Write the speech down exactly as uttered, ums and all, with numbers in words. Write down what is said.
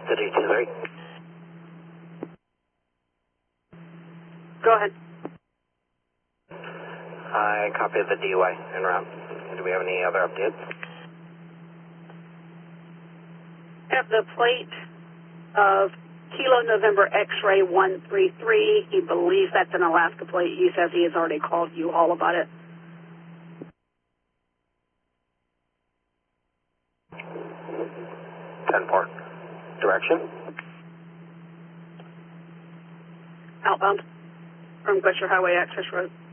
City two three. Go ahead. I copied the D U I en route. Do we have any other updates? Have the plate of Kilo November X-ray one three three. He believes that's an Alaska plate. He says he has already called you all about it. ten four. Direction? Outbound from Glacier Highway Access Road.